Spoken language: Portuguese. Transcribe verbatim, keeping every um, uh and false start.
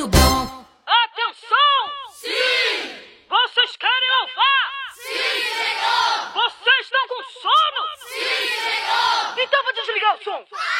muito bom. Atenção! Sim! Vocês querem louvar? Sim, Senhor! Vocês estão com sono? Sim, Senhor! Então vou desligar o som.